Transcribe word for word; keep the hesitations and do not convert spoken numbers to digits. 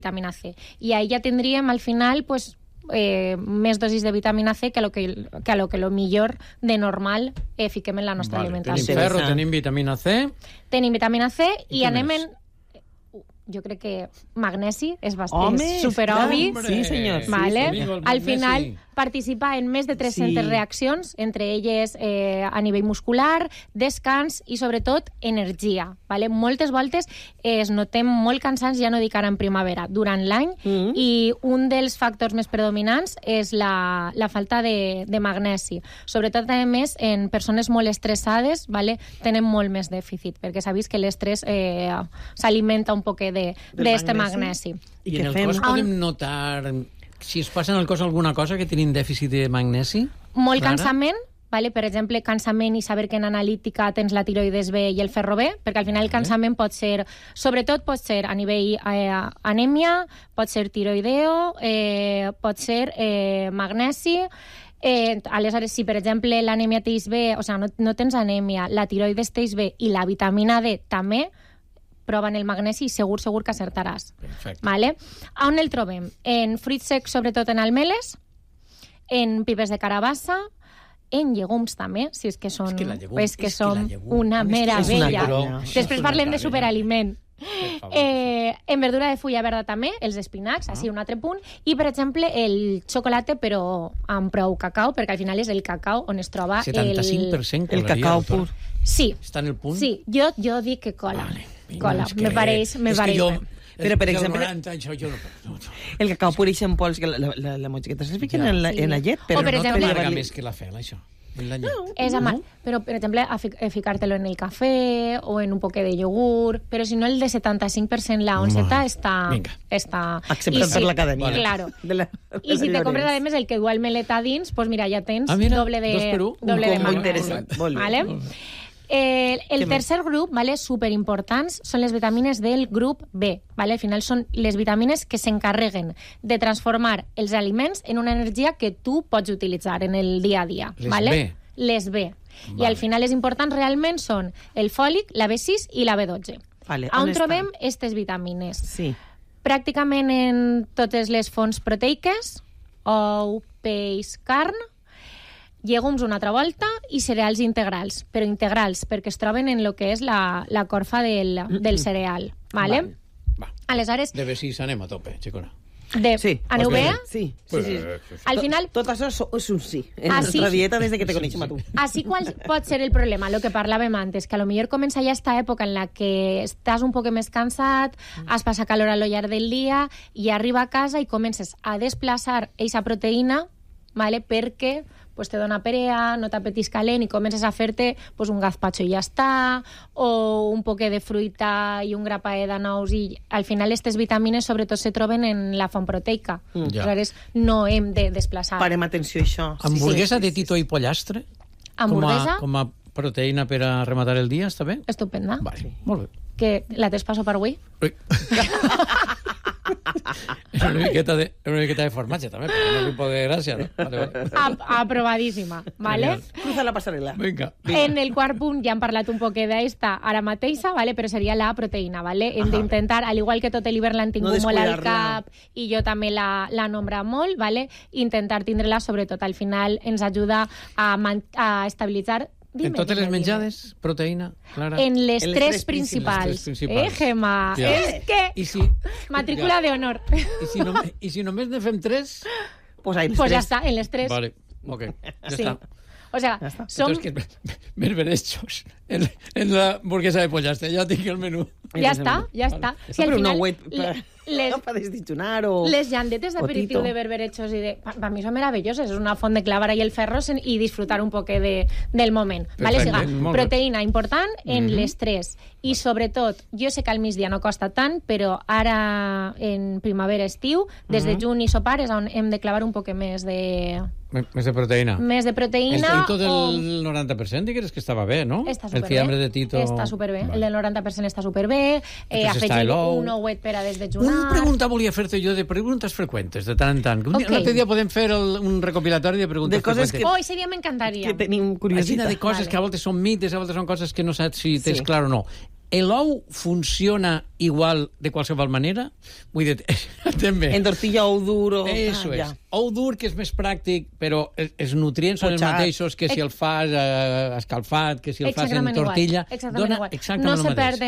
vitamina C. I ahí ja tindríem, al final, pues, eh, més dosis de vitamina C que a lo que, que, a lo, que lo millor de normal eh, fiquem en la nostra vale, alimentació. Tenim ferro, tenim vitamina C... Tenim vitamina C i, i anem més? en... Jo crec que magnesi és bastant superobvi. Sí, senyor. Vale? Sí, sí. Al final participa en més de tres-centes sí. reaccions, entre elles eh, a nivell muscular, descans i, sobretot, energia. Vale? Moltes voltes eh, es notem molt cansats, ja no dic ara en primavera, durant l'any, mm-hmm. i un dels factors més predominants és la, la falta de, de magnesi. Sobretot, a més, en persones molt estressades, vale? Tenen molt més dèficit, perquè s'ha vist que l'estrès eh, s'alimenta un poc de, d'este magnesi. I, I en el fem? cos podem notar... Si es passa en el cos alguna cosa que tenim dèficit de magnesi? Molt Clara? Cansament, vale? Per exemple, cansament i saber que en analítica tens la tiroides B i el ferro B, perquè al final el cansament pot ser, sobretot pot ser a nivell eh, anèmia, pot ser tiroideo, eh, pot ser eh, magnesi. Eh, aleshores, si per exemple l'anèmia teix B, o sigui, no, no tens anèmia, la tiroides teix B i la vitamina D també, prova en el magnesi i segur, segur que acertaràs. Perfecte. Vale? On el trobem? En fruits secs, sobretot en almeles, en pipes de carabassa, en llegums també, si és que són, és que la llegum, és que és som que llegum, una meravella. Una Després parlem de superaliment. Eh, en verdura de fulla verda també, els espinacs, ah. així un altre punt, i per exemple el xocolata però amb prou cacau, perquè al final és el cacau on es troba setanta-cinc per cent el, el cacau pur. Sí. Està en el punt? Sí, jo, jo dic que cola. Vale. Cola, no, me pareix, me pareix. Jo, però, per exemple, noranta, això, jo no... el cacau pur i en pols, que la, la, la motxaqueta es fiquen ja. en, la, sí. en la llet, però o, per no exemple, t'amarga més que la fel, això. La llet. No, és amar. No? Però, per exemple, a, fi, a ficar-te-lo en el cafè o en un poquet de iogurt, però si no el de setanta-cinc per cent la onceta està... està... acceptat si, per l'acadèmia. Claro. De la, de I si te compres, a més, el que du el melet a dins, doncs mira, ja tens ah, mira, doble de, doble de molt interessant. Molt bé. Vale? Eh, el tercer grup, vale, superimportants, són les vitamines del grup B. Vale? Al final són les vitamines que s'encarreguen de transformar els aliments en una energia que tu pots utilitzar en el dia a dia. Les vale? B. Les B. Vale. I al final les importants realment són el fòlic, la B sis i la B dotze. Vale, on on trobem aquestes vitamines? Sí. Pràcticament en totes les fonts proteiques, ou, peix, carn, llegums una altra volta i cereals integrals, però integrals, perquè es troben en el que és la, la corfa del, del cereal. Vale? Va. Va. Aleshores... De B sis anem a tope, xicona. De... Sí. Aneu bé? Sí. sí, sí. Al final... Tot, tot això és un sí. En ah, la nostra sí? dieta des de que te coneixem a tu. Així qual pot ser el problema, el que parlàvem antes, que a lo millor comença ja esta època en la que estàs un poc més cansat, has passat calor a lo llarg del dia i arriba a casa i comences a desplaçar eixa proteïna, vale, perquè pues te dona perea, no t'apetís calent i comences a fer-te pues, un gazpacho i ja està, o un poquet de fruita i un grapaet de nous, i al final aquestes vitamines sobretot se troben en la font proteica. Mm. Ja. Aleshores no hem de desplaçar. Parem atenció a això. Hamburguesa sí, sí, de Tito i pollastre? Hamburguesa? Com a, com a proteïna per a rematar el dia, està bé? Estupenda. Vale, sí. Molt bé. Que la tens passo per avui? Ui. És una miqueta de, una miqueta de formatge, també, perquè no li pot de gràcia, no? Vale, vale. A, aprovadíssima, vale? Cruza la passarel·la. Vinga, vinga. En el quart punt ja hem parlat un poquet d'esta ara mateixa, vale? Però seria la proteïna, vale? Hem d'intentar, al igual que tot l'hivern l'han tingut no molt al cap, i jo també la, la nombra molt, vale? Intentar tindre-la, sobretot al final, ens ajuda a, a estabilitzar. Dime, en totes dime, les menjades, dime. Proteïna, Clara? En les, en les tres, tres principals. principals. Eh, Gemma? Ja. És que... I si... Matrícula ja. de honor. I si, no, I si només ne fem tres? Pues, ahí pues ja està, en les tres. Vale, ok, ja sí. està. O sea, ja som... Entonces, que berberechos en, en la hamburguesa de pollastre. Ja tinc el menú. Ja està, ja està. Si al final... Les, per desdijunar o... Les llandetes d'aperitiu de berberechos i de... Per pa mi són meravelloses. És una font de clavara i el ferro i disfrutar un poc de, del moment. Vale, siga, proteïna important en mm-hmm. les tres. I sobretot, jo sé que al migdia no costa tant, però ara en primavera-estiu, des de juny i sopar és on hem de clavar un poc més de... Més de proteïna. Més de proteïna. I tot el o... noranta per cent digues que estava bé, no? Està superbé. El fiambre de Tito... Està superbé. Vale. El del noranta per cent està superbé. Eh, afegir un ouet per a desdejunar. Una pregunta volia fer-te jo de preguntes freqüentes, de tant en tant. Un, okay. un altre dia podem fer el, un recopilatori de preguntes de coses freqüentes. Que... Oh, ese dia m'encantaria. Que tenim curiositat. Aixina de coses vale. que a voltes són mites, a voltes són coses que no saps si tens sí. clar o no. l'ou funciona igual de qualsevol manera? Vull dir, també. En tortilla ou duro... Eso ah, és. Ou dur, que és més pràctic, però els nutrients són els mateixos que si el fas eh, escalfat, que si el fas en tortilla. Exactament dona igual. exactament no el se mateix. perden